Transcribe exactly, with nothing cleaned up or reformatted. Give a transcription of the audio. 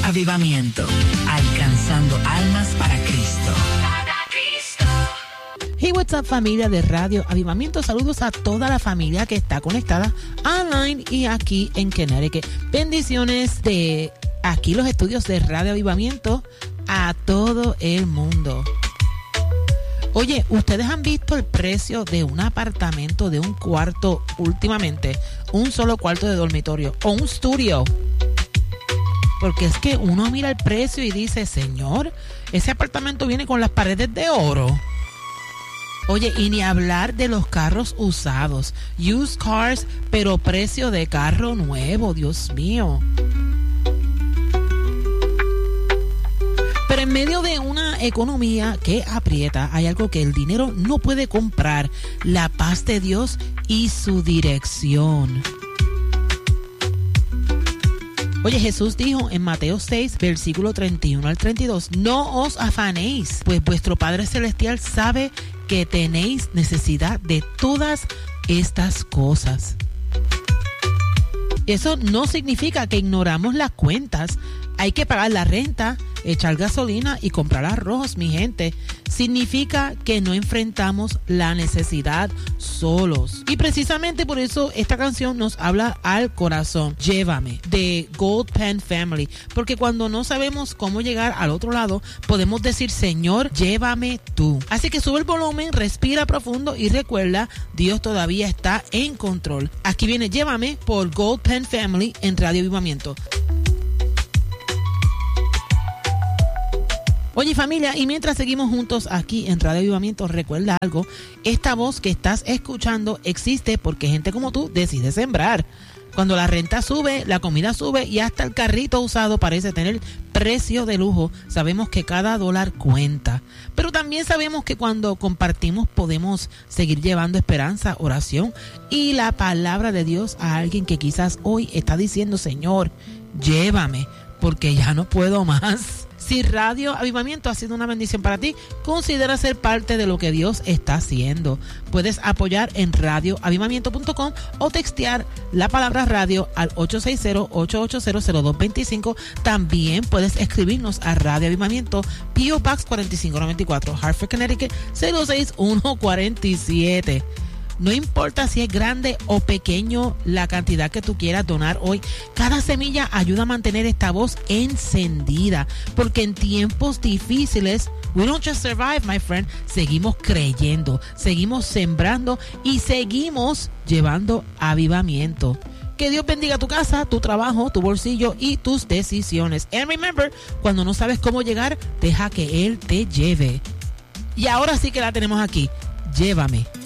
Avivamiento, alcanzando almas para Cristo. Hey, what's up, familia de Radio Avivamiento. Saludos a toda la familia que está conectada online y aquí en Connecticut. Bendiciones de aquí los estudios de Radio Avivamiento a todo el mundo. Oye, ¿ustedes han visto el precio de un apartamento de un cuarto últimamente? Un solo cuarto de dormitorio o un estudio. Porque es que uno mira el precio y dice, señor, ese apartamento viene con las paredes de oro. Oye, y ni hablar de los carros usados. Used cars, pero precio de carro nuevo, Dios mío. Pero en medio de una economía que aprieta, hay algo que el dinero no puede comprar: la paz de Dios y su dirección. Oye, Jesús dijo en Mateo seis, versículo treinta y uno al treinta y dos, no os afanéis, pues vuestro Padre Celestial sabe que tenéis necesidad de todas estas cosas. Eso no significa que ignoramos las cuentas. Hay que pagar la renta, echar gasolina y comprar arroz, mi gente. Significa que no enfrentamos la necesidad solos. Y precisamente por eso esta canción nos habla al corazón. Llévame, de Gold Pen Family. Porque cuando no sabemos cómo llegar al otro lado, podemos decir, Señor, llévame tú. Así que sube el volumen, respira profundo y recuerda, Dios todavía está en control. Aquí viene Llévame por Gold Pen Family en Radio Avivamiento. Oye, familia, y mientras seguimos juntos aquí en Radio Avivamiento, recuerda algo: esta voz que estás escuchando existe porque gente como tú decide sembrar. Cuando la renta sube, la comida sube y hasta el carrito usado parece tener precio de lujo, sabemos que cada dólar cuenta. Pero también sabemos que cuando compartimos podemos seguir llevando esperanza, oración y la palabra de Dios a alguien que quizás hoy está diciendo, Señor, llévame, porque ya no puedo más. Si Radio Avivamiento ha sido una bendición para ti, considera ser parte de lo que Dios está haciendo. Puedes apoyar en radio avivamiento punto com o textear la palabra radio al ocho seis cero, ocho ocho cero, cero dos dos cinco. También puedes escribirnos a Radio Avivamiento, P O Box cuatro cinco nueve cuatro, Hartford, Connecticut cero seis uno cuatro siete. No importa si es grande o pequeño la cantidad que tú quieras donar hoy, cada semilla ayuda a mantener esta voz encendida, porque en tiempos difíciles, we don't just survive, my friend, seguimos creyendo, seguimos sembrando y seguimos llevando avivamiento. Que Dios bendiga tu casa, tu trabajo, tu bolsillo y tus decisiones. And remember, cuando no sabes cómo llegar, deja que Él te lleve. Y ahora sí que la tenemos aquí. Llévame.